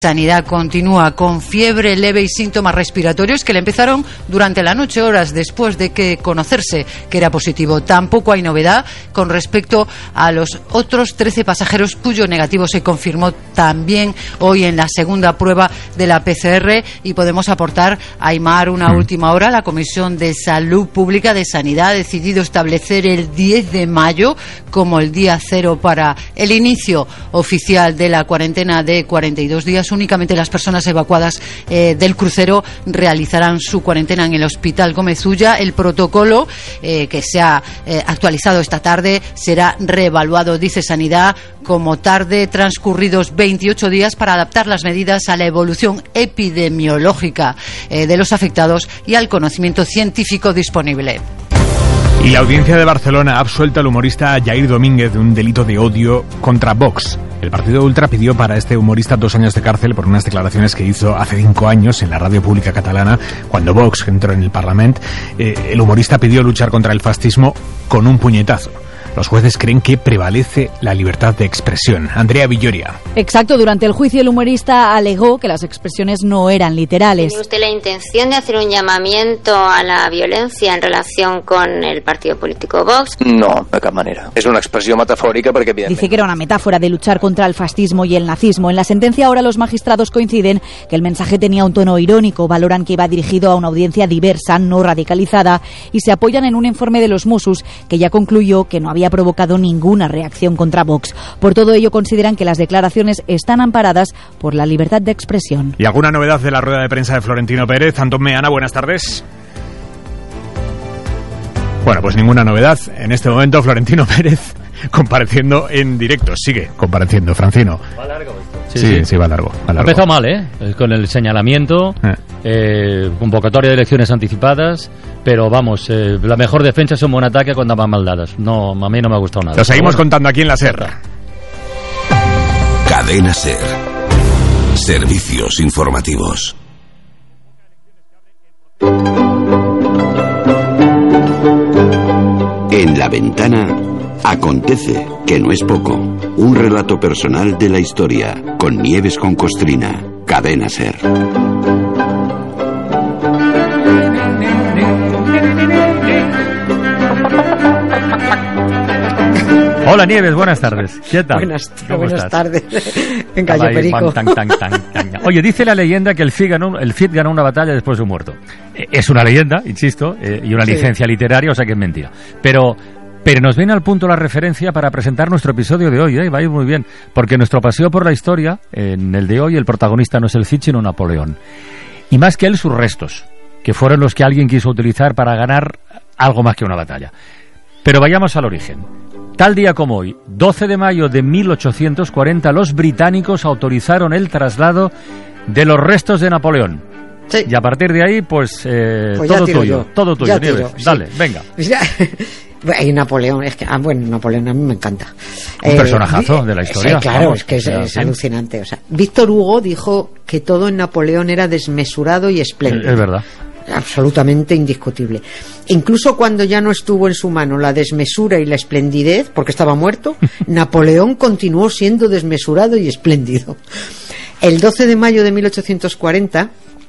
Sanidad continúa con fiebre leve y síntomas respiratorios que le empezaron durante la noche, horas después de que conocerse que era positivo. Tampoco hay novedad con respecto a los otros 13 pasajeros cuyo negativo se confirmó también hoy en la segunda prueba de la PCR. Y podemos aportar, Aimar, una última hora. La Comisión de Salud Pública de Sanidad ha decidido establecer el 10 de mayo como el día cero para el inicio oficial de la cuarentena de 42 días. Únicamente las personas evacuadas del crucero realizarán su cuarentena en el Hospital Gómez Ulla. El protocolo que se ha actualizado esta tarde será reevaluado, dice Sanidad, como tarde transcurridos 28 días para adaptar las medidas a la evolución epidemiológica de los afectados y al conocimiento científico disponible. Y la Audiencia de Barcelona ha absuelto al humorista Jair Domínguez de un delito de odio contra Vox. El partido ultra pidió para este humorista 2 años de cárcel por unas declaraciones que hizo hace 5 años en la radio pública catalana, cuando Vox entró en el Parlamento. El humorista pidió luchar contra el fascismo con un puñetazo. Los jueces creen que prevalece la libertad de expresión. Andrea Villoria. Exacto, durante el juicio el humorista alegó que las expresiones no eran literales. ¿Tiene usted la intención de hacer un llamamiento a la violencia en relación con el partido político Vox? No, de cap manera. És una expressió metafòrica perquè... Dice que era una metáfora de luchar contra el fascismo y el nazismo. En la sentencia ahora los magistrados coinciden que el mensaje tenía un tono irónico, valoran que iba dirigido a una audiencia diversa, no radicalizada, y se apoyan en un informe de los Mossos que ya concluyó que no había provocado ninguna reacción contra Vox. Por todo ello consideran que las declaraciones están amparadas por la libertad de expresión. ¿Y alguna novedad de la rueda de prensa de Florentino Pérez? Antón Meana, buenas tardes. Bueno, pues ninguna novedad. En este momento Florentino Pérez compareciendo en directo. Sigue compareciendo, Francino. Va largo esto. Sí, va largo. Ha empezado mal, con el señalamiento, convocatoria de elecciones anticipadas, pero vamos, la mejor defensa es un buen ataque cuando van mal dadas. No, a mí no me ha gustado nada. Lo seguimos contando aquí en la SER. Cadena SER. Servicios informativos. En la ventana acontece, que no es poco. Un relato personal de la historia, con Nieves con Costrina. Cadena SER. Hola Nieves, buenas tardes. ¿Qué tal? Buenas tardes. En Calle Perico. Oye, dice la leyenda que el Cid ganó una batalla después de un muerto. Es una leyenda, insisto, y una licencia literaria, o sea que es mentira. Pero nos viene al punto la referencia para presentar nuestro episodio de hoy, va a ir muy bien, porque nuestro paseo por la historia, en el de hoy, el protagonista no es el Cid, sino Napoleón. Y más que él, sus restos, que fueron los que alguien quiso utilizar para ganar algo más que una batalla. Pero vayamos al origen. Tal día como hoy, 12 de mayo de 1840, los británicos autorizaron el traslado de los restos de Napoleón. Sí. Y a partir de ahí, pues todo tuyo, Nieves. Dale, venga. Y Napoleón, Napoleón a mí me encanta. Un personajazo de la historia. Claro, vamos, es que es alucinante. O sea, Víctor Hugo dijo que todo en Napoleón era desmesurado y espléndido. Es verdad. Absolutamente indiscutible. Incluso cuando ya no estuvo en su mano la desmesura y la esplendidez, porque estaba muerto, Napoleón continuó siendo desmesurado y espléndido. El 12 de mayo de 1840,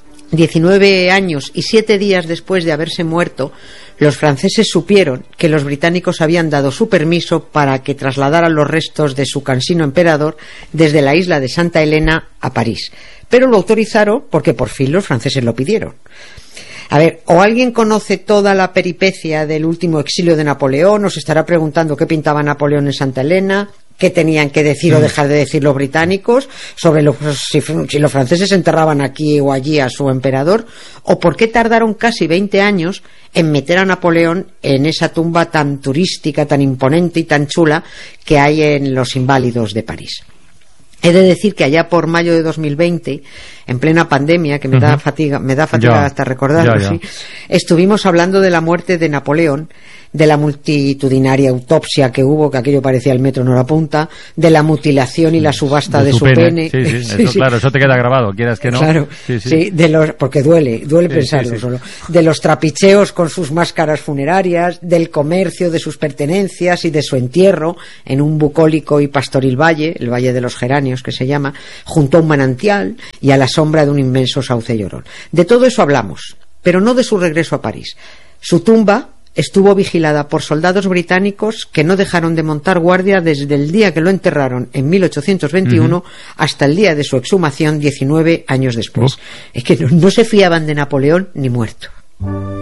19 años y 7 días después de haberse muerto, los franceses supieron que los británicos habían dado su permiso para que trasladaran los restos de su cansino emperador desde la isla de Santa Elena a París. Pero lo autorizaron porque por fin los franceses lo pidieron. A ver, o alguien conoce toda la peripecia del último exilio de Napoleón, o se estará preguntando qué pintaba Napoleón en Santa Elena, qué tenían que decir o dejar de decir los británicos sobre si los franceses enterraban aquí o allí a su emperador, o por qué tardaron casi 20 años en meter a Napoleón en esa tumba tan turística, tan imponente y tan chula que hay en los Inválidos de París. He de decir que allá por mayo de 2020, en plena pandemia, que me da fatiga hasta recordarlo, ¿sí? Estuvimos hablando de la muerte de Napoleón, de la multitudinaria autopsia que hubo, que aquello parecía el metro en hora punta, de la mutilación y la subasta de su pene. Sí, sí, eso, claro, eso te queda grabado, quieras que no. Claro, sí, porque duele pensarlo solo. De los trapicheos con sus máscaras funerarias, del comercio de sus pertenencias y de su entierro en un bucólico y pastoril valle, el Valle de los Geranios que se llama, junto a un manantial y a la sombra de un inmenso sauce llorón. De todo eso hablamos, pero no de su regreso a París. Su tumba estuvo vigilada por soldados británicos que no dejaron de montar guardia desde el día que lo enterraron en 1821 hasta el día de su exhumación 19 años después. Es que no se fiaban de Napoleón ni muerto.